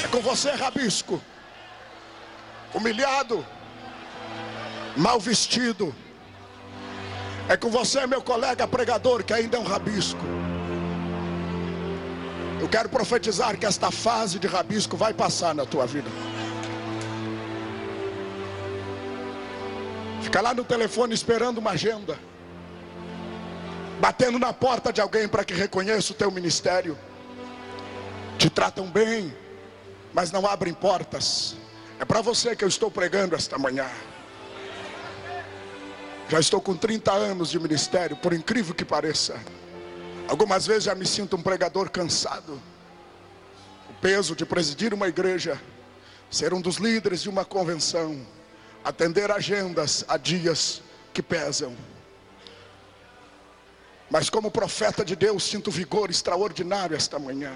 É com você, rabisco, humilhado, mal vestido. É com você, meu colega pregador, que ainda é um rabisco. Eu quero profetizar que esta fase de rabisco vai passar na tua vida. Fica lá no telefone esperando uma agenda, batendo na porta de alguém para que reconheça o teu ministério. Te tratam bem, mas não abrem portas. É para você que eu estou pregando esta manhã. Já estou com 30 anos de ministério, por incrível que pareça. Algumas vezes já me sinto um pregador cansado. O peso de presidir uma igreja, ser um dos líderes de uma convenção, atender agendas a dias que pesam. Mas como profeta de Deus, sinto vigor extraordinário esta manhã.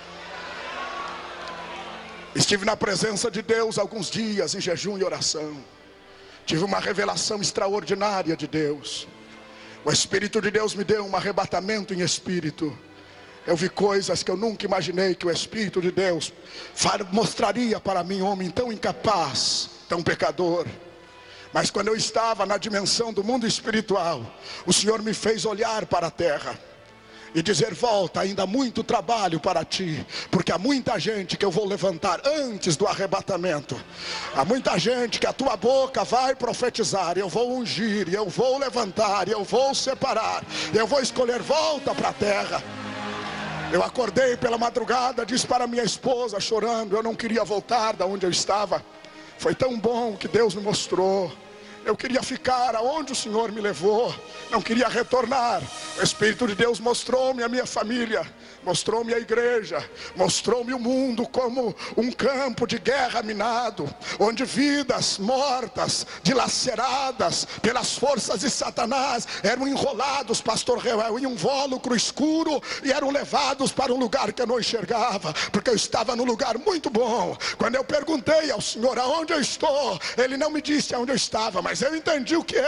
Estive na presença de Deus alguns dias em jejum e oração. Tive uma revelação extraordinária de Deus. O Espírito de Deus me deu um arrebatamento em espírito. Eu vi coisas que eu nunca imaginei que o Espírito de Deus mostraria para mim, homem tão incapaz, tão pecador. Mas quando eu estava na dimensão do mundo espiritual, o Senhor me fez olhar para a terra e dizer: volta, ainda há muito trabalho para ti, porque há muita gente que eu vou levantar antes do arrebatamento. Há muita gente que a tua boca vai profetizar, eu vou ungir, eu vou levantar, eu vou separar, eu vou escolher. Volta para a terra. Eu acordei pela madrugada, disse para minha esposa chorando, eu não queria voltar da onde eu estava. Foi tão bom que Deus me mostrou. Eu queria ficar aonde o Senhor me levou, não queria retornar. O Espírito de Deus mostrou-me a minha família, mostrou-me a igreja, mostrou-me o mundo como um campo de guerra minado, onde vidas mortas, dilaceradas pelas forças de Satanás, eram enrolados, pastor Reuel, em um invólucro escuro, e eram levados para um lugar que eu não enxergava, porque eu estava num lugar muito bom. Quando eu perguntei ao Senhor aonde eu estou, Ele não me disse aonde eu estava, mas eu entendi o que